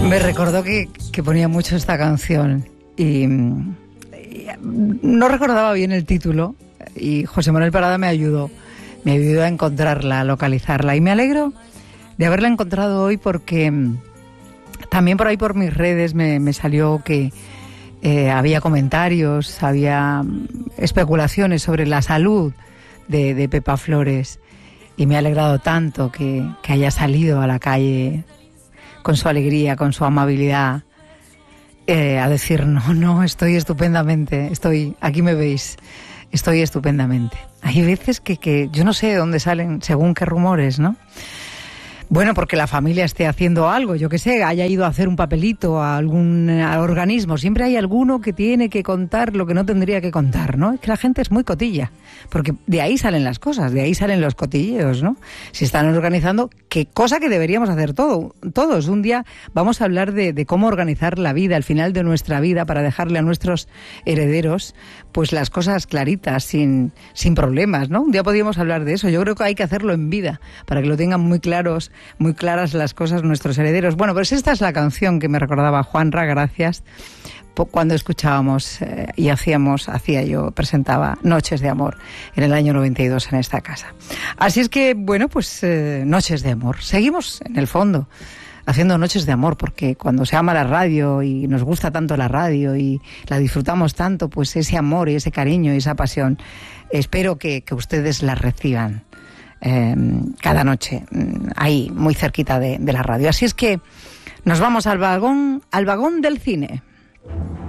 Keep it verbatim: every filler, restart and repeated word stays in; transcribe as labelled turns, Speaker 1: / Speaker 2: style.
Speaker 1: Me recordó que, que ponía mucho esta canción y, y no recordaba bien el título y José Manuel Parada me ayudó, me ayudó a encontrarla, a localizarla y me alegro de haberla encontrado hoy porque también por ahí por mis redes me, me salió que eh, había comentarios, había especulaciones sobre la salud de, de Pepa Flores y me ha alegrado tanto que, que haya salido a la calle con su alegría, con su amabilidad, eh, a decir, no, no, estoy estupendamente, estoy, aquí me veis, estoy estupendamente. Hay veces que, que yo no sé de dónde salen, según qué rumores, ¿no? Bueno, porque la familia esté haciendo algo, yo qué sé, haya ido a hacer un papelito a algún a organismo. Siempre hay alguno que tiene que contar lo que no tendría que contar, ¿no? Es que la gente es muy cotilla, porque de ahí salen las cosas, de ahí salen los cotilleos, ¿no? Si están organizando, qué cosa que deberíamos hacer todo, todos. Un día vamos a hablar de, de cómo organizar la vida, el final de nuestra vida, para dejarle a nuestros herederos pues las cosas claritas, sin, sin problemas, ¿no? Un día podríamos hablar de eso. Yo creo que hay que hacerlo en vida, para que lo tengan muy claros, muy claras las cosas nuestros herederos. Bueno, pues esta es la canción que me recordaba Juanra, gracias, cuando escuchábamos eh, y hacíamos, hacía yo, presentaba Noches de Amor en el año noventa y dos en esta casa. Así es que, bueno, pues eh, Noches de Amor. Seguimos, en el fondo, haciendo Noches de Amor, porque cuando se ama la radio y nos gusta tanto la radio y la disfrutamos tanto, pues ese amor y ese cariño y esa pasión, espero que, que ustedes la reciban eh, cada noche, ahí, muy cerquita de, de la radio. Así es que nos vamos al vagón, al vagón del cine.